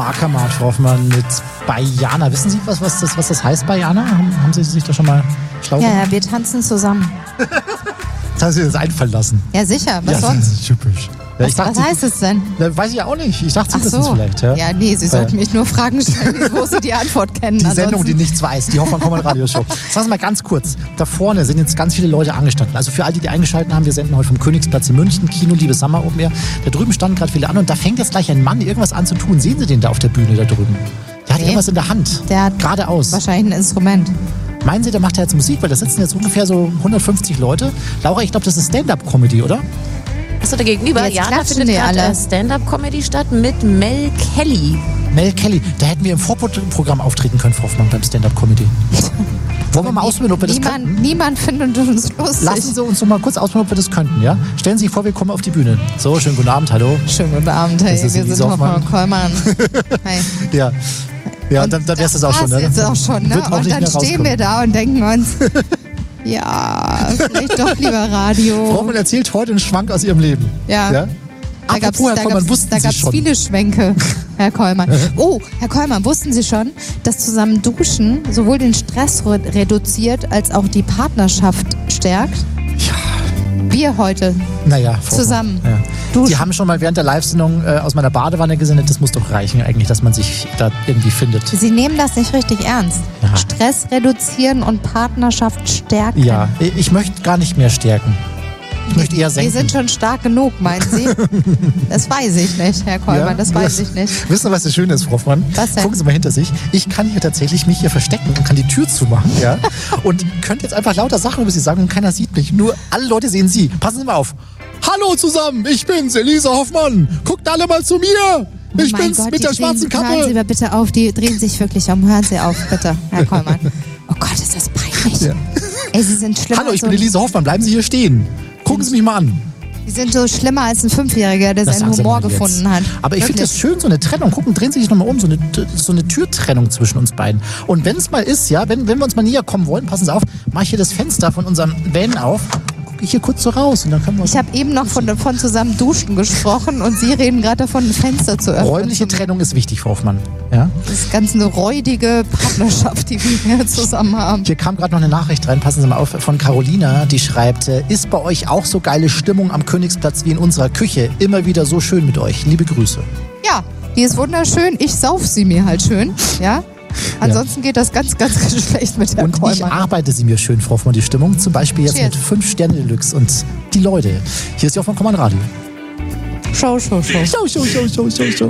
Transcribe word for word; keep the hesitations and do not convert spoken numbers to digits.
Ackermarkt, Frau Hoffmann, mit Baiana. Wissen Sie, was, was, das, was das heißt, Baiana? Haben, haben Sie sich da schon mal schlau gemacht? Ja, ja, wir tanzen zusammen. Das haben Sie das einfallen lassen. Ja, sicher. Was ja, sonst? Das ist typisch. Ja, was dachte, was heißt es denn? Na, weiß ich ja auch nicht. Ich dachte, Sie Ach wissen es so. vielleicht. Ja, ja nee, Sie sollten mich nur Fragen stellen, wo Sie die Antwort kennen. Die Ansonsten- Sendung, die nichts weiß, die Hoffmann-Kommel-Radio-Show. Sagen Sie mal ganz kurz, da vorne sind jetzt ganz viele Leute angestanden. Also für all die, die eingeschaltet haben, wir senden heute vom Königsplatz in München, Kino, Liebe Sommer Open Air. Da drüben standen gerade viele an und da fängt jetzt gleich ein Mann irgendwas an zu tun. Sehen Sie den da auf der Bühne da drüben? Der hat Nee. irgendwas in der Hand. Der hat geradeaus. wahrscheinlich ein Instrument. Meinen Sie, der macht ja jetzt Musik? Weil da sitzen jetzt ungefähr so hundertfünfzig Leute. Laura, ich glaube, das ist Stand-Up-Comedy, oder? Achso, da gegenüber. Jetzt Ja, da klatschen findet die gerade alle. Stand-Up-Comedy statt mit Mel Kelly. Mel Kelly. Da hätten wir im Vorprogramm auftreten können, Frau Hoffmann, beim Stand-Up-Comedy. Wollen wir mal ausprobieren, ob wir das niemand, könnten? niemand findet uns lustig. Lassen Sie uns noch mal kurz ausprobieren, ob wir das könnten, ja? Stellen Sie sich vor, wir kommen auf die Bühne. So, schönen guten Abend, hallo. Schönen guten Abend, hey, Das ist wir Elise sind Hoffmann und Hoffmann. Kollmann. Hey. Ja, ja dann, dann wär's das auch schon, ne? Das ist auch schon, ne? Wird auch Und nicht dann mehr stehen rauskommen. wir da und denken uns, ja, vielleicht doch lieber Frau Radio. Hoffmann erzählt heute einen Schwank aus ihrem Leben. Ja. ja? Da gab's, Apropos, Herr da Kollmann, gab's, wussten da Sie gab's schon? viele Schwenke, Herr Kollmann. Oh, Herr Kollmann, wussten Sie schon, dass zusammen Duschen sowohl den Stress re- reduziert als auch die Partnerschaft stärkt? Ja, Wir heute naja. Frau zusammen. Hoffmann, Ja. Duschen. Sie haben schon mal während der Live-Sendung äh, aus meiner Badewanne gesendet. Das muss doch reichen eigentlich, dass man sich da irgendwie findet. Sie nehmen das nicht richtig ernst. Ja. Stress reduzieren und Partnerschaft stärken. Ja, ich möchte gar nicht mehr stärken. Ich möchte eher senken. Wir sind schon stark genug, meinen Sie? Das weiß ich nicht, Herr Kollmann, Ja? das weiß ich nicht. Wissen Sie, was das Schöne ist, Frau Hoffmann? Was denn? Gucken Sie mal hinter sich. Ich kann hier tatsächlich mich hier verstecken und kann die Tür zumachen, ja? Und könnte jetzt einfach lauter Sachen über Sie sagen und keiner sieht mich. Nur alle Leute sehen Sie. Passen Sie mal auf. Hallo zusammen, ich bin's, Elise Hoffmann. Guckt alle mal zu mir. Ich Oh mein bin's Gott, mit die der schwarzen drehen, Hören Sie Kappe. mal bitte auf, die drehen sich wirklich um. Hören Sie auf, bitte, Herr Kollmann. Oh Gott, ist das peinlich. Ja. Ey, Sie sind schlimmer Hallo, ich als bin so, Elise Hoffmann. Bleiben Sie hier stehen. Gucken Sie mich mal an. Sie sind so schlimmer als ein Fünfjähriger, der Das seinen sagen Sie Humor aber nicht gefunden jetzt. hat. Aber ich finde das schön, so eine Trennung. Gucken, drehen Sie sich nochmal um, so eine, so eine Türtrennung zwischen uns beiden. Und wenn es mal ist, ja, wenn, wenn wir uns mal näher kommen wollen, passen Sie auf, mache ich hier das Fenster von unserem Van auf, dann gucke ich hier kurz so raus und dann können wir uns... Ich habe eben noch von, von zusammen duschen gesprochen und Sie reden gerade davon, ein Fenster zu öffnen. Räumliche Trennung ist wichtig, Frau Hoffmann. Ja? Das ist ganz eine räudige Partnerschaft, die wir hier zusammen haben. Hier kam gerade noch eine Nachricht rein, passen Sie mal auf, von Carolina, die schreibt, äh, ist bei euch auch so geile Stimmung am Königsplatz wie in unserer Küche? Immer wieder so schön mit euch. Liebe Grüße. Ja, die ist wunderschön. Ich sauf sie mir halt schön. Ja. Ansonsten geht das ganz, ganz, ganz schlecht mit Herrn Und ich Kollmann. arbeite sie mir schön, Frau Hoffmann, die Stimmung. Zum Beispiel jetzt Cheers. mit fünf Sterne Deluxe und die Leute. Hier ist die Hoffmann Kommand Radio. Show, show, show. Show, show, show, show, show, show.